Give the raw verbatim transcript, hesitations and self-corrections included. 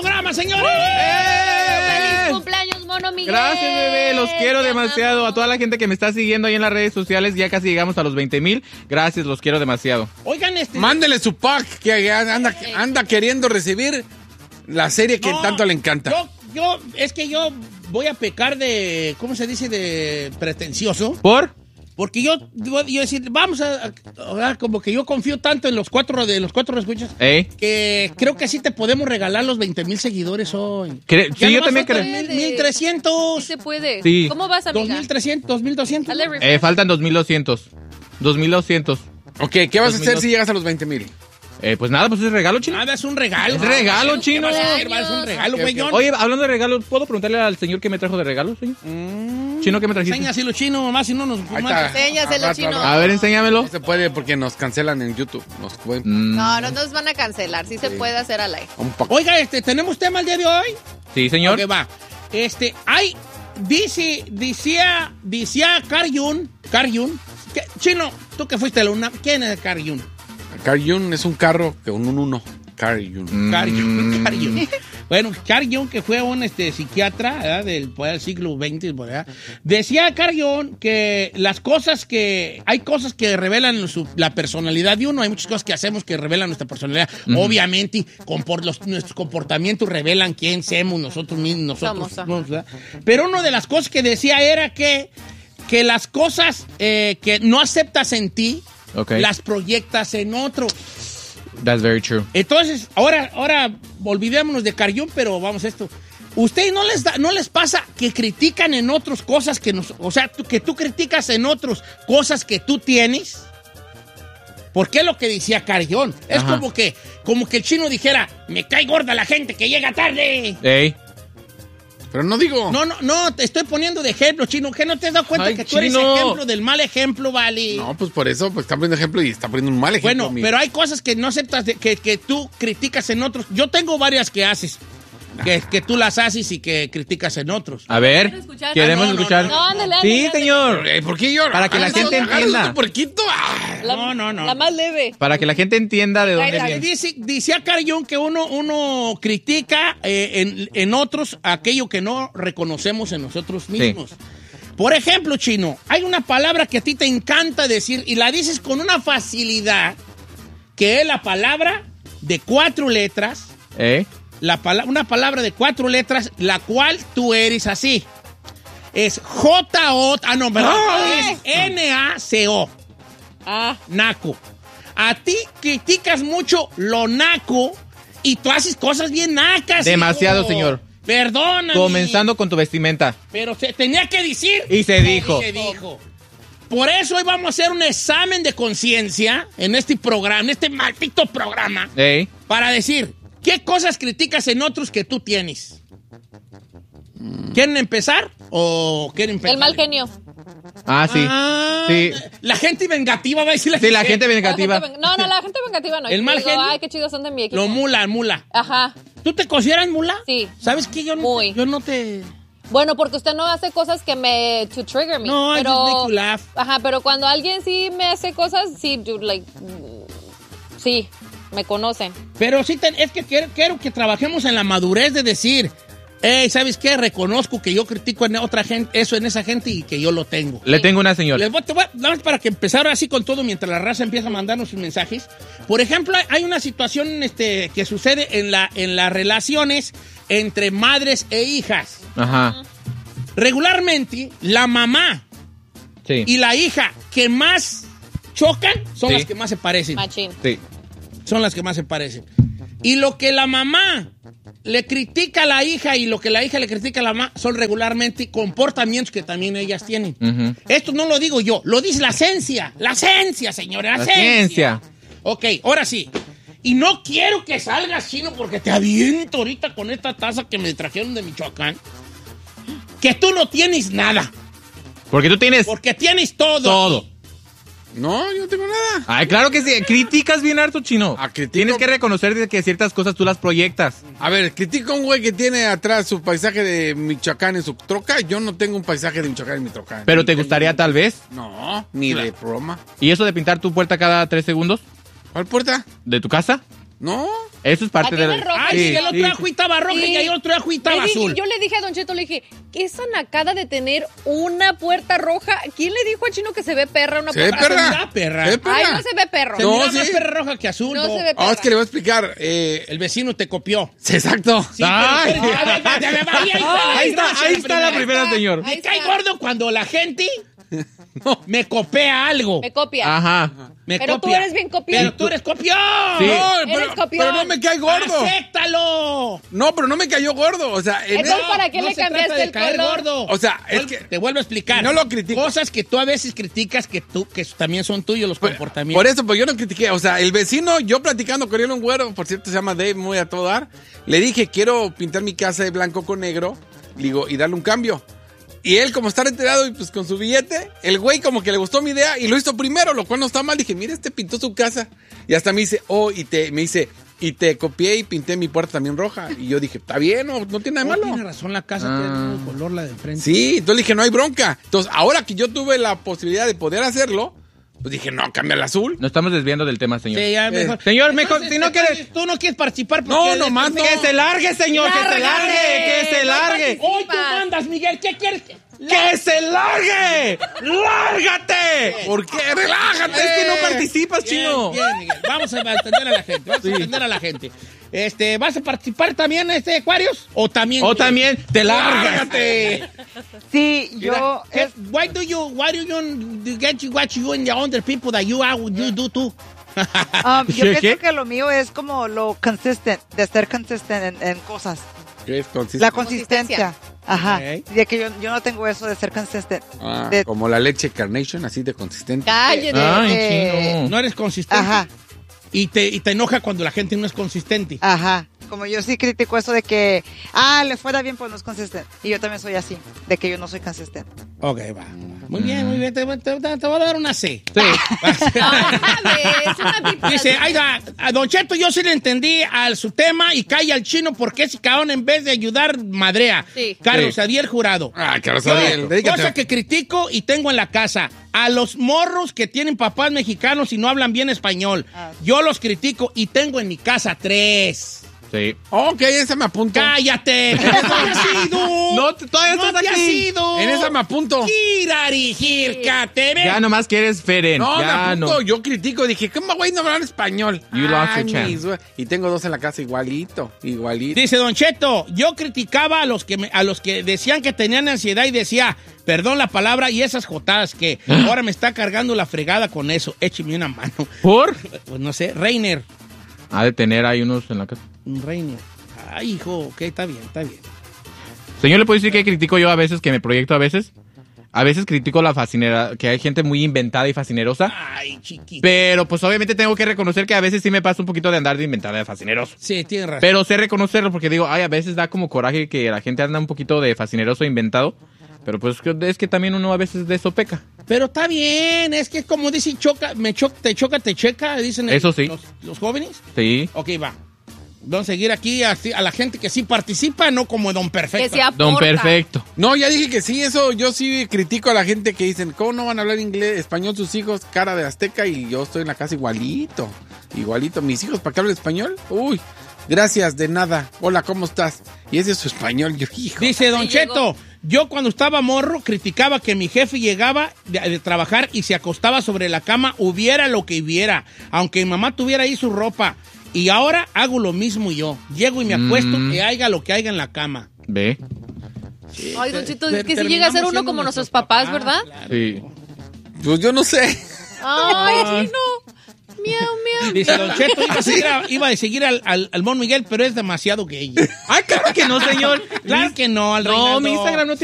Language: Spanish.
programa, señores. ¡Eh! ¡Feliz cumpleaños, Mono Miguel! Gracias, bebé. Los quiero Te demasiado. amamos. A toda la gente que me está siguiendo ahí en las redes sociales, ya casi llegamos a los veinte mil. Gracias, los quiero demasiado. Oigan, este... Mándele su pack que anda, anda queriendo recibir la serie que No, tanto le encanta. Yo, yo, es que yo voy a pecar de, ¿cómo se dice? De pretencioso. ¿Por? Porque yo, yo, yo decir, vamos a, a- a- como que yo confío tanto en los cuatro de los cuatro escuchas ¿Eh? que creo que sí te podemos regalar los veinte mil seguidores hoy. Cre- Ya sí, yo nomás también faltan creo. mil- mil trescientos, Sí se puede. Sí. ¿Cómo vas, dos amiga? mil trescientos, dos mil doscientos. Dale refresh. Eh, faltan dos mil doscientos. dos mil doscientos. Ok, ¿qué vas a Dos hacer mil si llegas a los veinte mil? Eh, pues nada, pues es regalo, chino. Nada, es un regalo. Es regalo, ¿Qué chino. vas a hacer? Es un regalo, Ok, ok. güeyón. Oye, hablando de regalos, ¿puedo preguntarle al señor qué me trajo de regalo, señor? Chino, ¿qué me trajiste? Enséñaselo, chino, mamá, si no nos... Ahí está. Enséñaselo, Al rato, chino. al rato. A ver, enséñamelo. No se puede porque nos cancelan en YouTube. Nos pueden... Mm, No, no nos van a cancelar. Sí se puede hacer al aire. un pack. Oiga, este, ¿tenemos tema el día de hoy? sí, señor. Ok, va. Este, hay, dice, decía, decía Karyun, Karyun, que- chino, tú que fuiste a la UNAM, ¿quién es Karyun? Karyun es un carro que un un uno. Karyun. Mm. Karyun, Karyun. Bueno, Karyun, que fue un este, psiquiatra, ¿verdad? Del, por ahí del siglo veinte, por allá, decía Karyun que las cosas que, hay cosas que revelan su- la personalidad de uno, hay muchas cosas que hacemos que revelan nuestra personalidad, obviamente, y con, por los, nuestros comportamientos revelan quién somos nosotros mismos, nosotros Somos, ajá. mismos, ¿verdad? Pero una de las cosas que decía era que, que las cosas eh, que no aceptas en ti, Ok. las proyectas en otro. That's very true. Entonces, ahora, ahora olvidémonos de Karyun, pero vamos a esto. ¿Ustedes no les da, no les pasa que critican en otros cosas que nos, o sea, tú- que tú criticas en otros cosas que tú tienes? ¿Por qué lo que decía Karyun? Es Ajá. como que, como que el chino dijera, me cae gorda la gente que llega tarde. Ey. Pero no digo. No, no, no, te estoy poniendo de ejemplo, chino. ¿Qué no te has dado cuenta Ay, que tú eres chino. ejemplo del mal ejemplo, vale? No, pues por eso, pues está poniendo ejemplo y está poniendo un mal ejemplo. Bueno, mi- pero hay cosas que no aceptas, de- que, que tú criticas en otros. Yo tengo varias que haces, que, que tú las haces y que criticas en otros. A ver, ¿Quieres escuchar? queremos Ah, no, no, escuchar. no. No, ándale, sí, ándale, ándale. señor. Eh, ¿Por qué llora? Para que la Ah, gente no, agarra entienda. tu puerquito. Ah. La- No, no, no. La más leve. Para que la gente entienda de dónde Ay, viene. Dice, decía Karyun que uno, uno critica eh, en, en otros aquello que no reconocemos en nosotros mismos. Por ejemplo, chino, hay una palabra que a ti te encanta decir y la dices con una facilidad, que es la palabra de cuatro letras. ¿Eh? La pala- una palabra de cuatro letras, la cual tú eres así. Es J O, ah, no, perdón, es N A C O, Ah, naco. A ti criticas mucho lo naco y tú haces cosas bien nacas. Demasiado, hijo. señor. Perdóname. Comenzando con tu vestimenta. Pero se tenía que decir. Y se dijo. Y se dijo. Por eso hoy vamos a hacer un examen de conciencia en este programa, en este maldito programa, ¿Eh? para decir, ¿qué cosas criticas en otros que tú tienes? ¿Quieren empezar o quieren empezar? el mal genio. Ah, sí. Ah, Sí. La gente vengativa va a decir la Sí, la gente. gente La vengativa. gente ven- no, no, la gente vengativa no. ¿El Yo mal digo, genio? Ay, qué chidos son de mi equipo. Lo mula, mula. Ajá. ¿Tú te consideras mula? Sí. ¿Sabes qué? Yo no, Muy. yo no te... Bueno, porque usted no hace cosas que me... to trigger me. No, I pero, just make you laugh. Ajá, pero cuando alguien sí me hace cosas, sí, yo, like... mm, sí, me conocen. Pero sí, te- es que quiero, quiero que trabajemos en la madurez de decir, hey, ¿sabes qué? Reconozco que yo critico en otra gente, eso en esa gente y que yo lo tengo. Le tengo una señora. Les voy, te voy a- nada más para que empezar así con todo mientras la raza empieza a mandarnos sus mensajes. Por ejemplo, hay- hay una situación este, que sucede en, la, en las relaciones entre madres e hijas. Ajá. Regularmente, la mamá Sí. y la hija que más chocan son Sí. las que más se parecen. Machín. Sí. Son las que más se parecen. Y lo que la mamá le critica a la hija y lo que la hija le critica a la mamá son regularmente comportamientos que también ellas tienen. Ujú. Esto no lo digo yo, lo dice la ciencia. La ciencia, señora, la, La ciencia. ciencia. Ok, ahora sí. Y no quiero que salgas, chino, porque te aviento ahorita con esta taza que me trajeron de Michoacán. Que tú no tienes nada, Porque tú tienes porque tienes todo. todo. No, yo no tengo nada. Ay, claro que sí. Criticas bien harto, chino. Ah, critico. Tienes que reconocer de que ciertas cosas tú las proyectas. A ver, critico a un güey que tiene atrás su paisaje de Michoacán en su troca. Yo no tengo un paisaje de Michoacán en mi troca. Pero Ni te tengo- gustaría tal vez. No, ni de broma. ¿Y eso de pintar tu puerta cada tres segundos ¿Cuál puerta? de tu casa? No. Eso es parte La de tiene la... roja. Ay, Sí, sí, el otro sí, ajo estaba roja Sí. y el otro ajo estaba Le dije- azul. Yo le dije a Don Cheto, le dije, ¿qué esa nacada de tener una puerta roja? ¿Quién le dijo a Chino que se ve perra una Se ve puerta perra. Se mira perra. Se ve perra. Ay, no se ve perro. Se No, mira más sí. perra roja que azul. No se ve perra. Ah, es que le voy a explicar. Eh, El vecino te copió. sí, exacto. Sí, Ay. pero- a ver, a ver, a ver, ahí está, Ahí está, ahí está la primera, señor. Ahí Me cae está. gordo cuando la gente me copia algo. Me copia. Ajá. Me Pero tú copia. eres bien copión. Pero tú eres copión. Sí. No, Eres pero, copión. pero no me cae gordo. ¡Acéptalo! No, pero no me cayó gordo. O sea, en Entonces, el- ¿para qué no le se cambiaste trata de el caer color? gordo. O sea, es Vuelvo- que- te vuelvo a explicar. No lo critico. Cosas que tú a veces criticas que tú que también son tuyos los Por, comportamientos. por eso, pues yo no critiqué. O sea, el vecino, yo platicando con él, un güero, por cierto, se llama Dave, muy a todo dar. Le dije, quiero pintar mi casa de blanco con negro, digo, y darle un cambio. Y él, como está retirado y pues con su billete, el güey como que le gustó mi idea y lo hizo primero, lo cual no está mal. Dije, mira, este pintó su casa. Y hasta me dice, oh, y te, me dice, y te copié y pinté mi puerta también roja. Y yo dije, está bien, no, no tiene nada No, de tiene malo. razón, la casa Ah. tiene el mismo color, la de enfrente. Sí, entonces le dije, no hay bronca. Entonces, ahora que yo tuve la posibilidad de poder hacerlo, pues dije, no, cambia al azul. Nos estamos desviando del tema, señor. Sí, ya mejor. Señor, mejor, Entonces, si no entonces, quieres- Tú no quieres participar porque... No, nomás no. Que se largue, señor, que se largue, que se largue. Hoy tú mandas, Miguel. ¿Qué quieres? que- ¡Que se largue! ¡Lárgate! ¿Por qué? Relájate. Es que no participas, Bien, chino. bien, Miguel. Vamos a atender a la gente. Vamos a atender a la gente. Este, ¿vas a participar también, este, Aquarius? ¿O también? O también, te largas. ¡Lárgate! Sí, yo... ¿Qué- es- Why do you, why do you get you, what you and the other people that you are, you do too? um, yo ¿Qué? pienso que lo mío es como lo consistent, de ser consistent en, en cosas. ¿Qué es consistente? La consistencia. Ajá. Ok. De que yo, yo no tengo eso de ser consistent. Ah, De- como la leche Carnation, así de consistente. Cállate. Ay, Eh, chino. No eres consistente. Ajá, Y te, y te enoja cuando la gente no es consistente. ajá. Como yo sí critico eso de que, ah, le fuera bien, pues no es consistente. Y yo también soy así, de que yo no soy consistente. Ok, va. Muy bien, muy bien. Te, te- te- te voy a dar una C. Sí. ¿Sabes? Una pipa. Dice, ay, da- a Don Cheto, yo sí le entendí al su tema y calla al chino porque ese cabrón en vez de ayudar, madrea. Sí. Carlos Sí. Adiel Jurado. Ah, Carlos Yo, Adiel, dedícate. cosa que critico y tengo en la casa. A los morros que tienen papás mexicanos y no hablan bien español. Ah. Yo los critico y tengo en mi casa tres. Sí. Ok, esa me apunto. ¡Cállate! ¡No te has ido! No, todavía ¡No estás te has aquí. ido! En esa me apunto. Kirari, Jircate, ven. Ya nomás quieres Feren. No, me ya apunto. no. Yo critico. Dije, ¿cómo güey no hablar español? You lost Ay, your chance. mis güey. Y tengo dos en la casa igualito, igualito. Dice Don Cheto, yo criticaba a los que me- a los que decían que tenían ansiedad y decía, perdón la palabra, y esas jotadas que ahora me está cargando la fregada con eso. Écheme una mano. ¿Por? Pues no sé, Reiner. Ha de tener ahí unos en la casa. Un Reiner. Ay, hijo, ok, está bien, está bien. Señor, ¿le puedo decir que critico yo a veces, que me proyecto a veces? A veces critico la fascinera, que hay gente muy inventada y fascinerosa. Ay, chiquito. Pero pues obviamente tengo que reconocer que a veces sí me pasa un poquito de andar de inventada de fascineroso. Sí, tienes razón. Pero sé reconocerlo porque digo, ay, a veces da como coraje que la gente anda un poquito de fascineroso e inventado. Pero pues es que también uno a veces de eso peca. Pero está bien, es que como dicen, choca, me choca, te choca, te checa, dicen el- Eso sí. los, los jóvenes. Sí. Ok, va. Vamos a seguir aquí a, a la gente que sí participa, no como Don Que Perfecto. se aporta. Don Perfecto. No, ya dije que sí, eso yo sí critico a la gente que dicen, ¿cómo no van a hablar inglés, español sus hijos, cara de azteca? Y yo estoy en la casa igualito, igualito. Mis hijos, ¿para qué hablan español? Uy, gracias, de nada. Hola, ¿cómo estás? Y ese es su español, yo, hijo. Dice Don Ahí Cheto, yo cuando estaba morro criticaba que mi jefe llegaba de, de trabajar y se acostaba sobre la cama, hubiera lo que hubiera, aunque mi mamá tuviera ahí su ropa. Y ahora hago lo mismo yo. Llego y me acuesto Mm. y haya lo que haya en la cama. Ve. Ay, Don Cheto, Ter- es que si llega a ser terminamos uno siendo como nuestros papás, ¿verdad? claro. Sí. Pues yo no sé. Ay, chino. Miau, miau. Dice Don Cheto, iba a seguir, a, iba a seguir al, al, al Mon Miguel, pero es demasiado gay. Ay, claro que no, señor. Claro que no, al No, Reinaldo. mi Instagram no